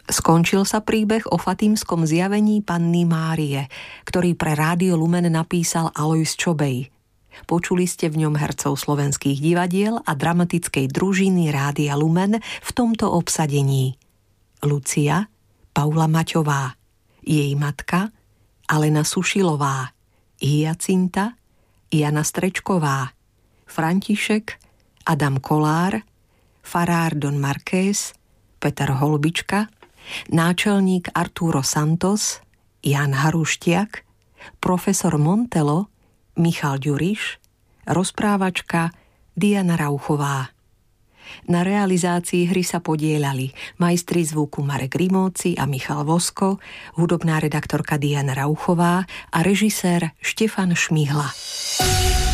Skončil sa príbeh o fatímskom zjavení Panny Márie, ktorý pre Rádio Lumen napísal Alojz Čobej. Počuli ste v ňom hercov slovenských divadiel a dramatickej družiny Rádia Lumen v tomto obsadení: Lucia, Paula Maťová, jej matka Alena Sušilová, Hyacinta, Jana Strečková, František, Adam Kolár, farár Don Marqués, Peter Holbička, náčelník Arturo Santos, Jan Haruštiak, profesor Montelo, Michal Ďuriš, rozprávačka Diana Rauchová. Na realizácii hry sa podieľali majstri zvuku Marek Rimóci a Michal Vosko, hudobná redaktorka Diana Rauchová a režisér Štefan Šmihla.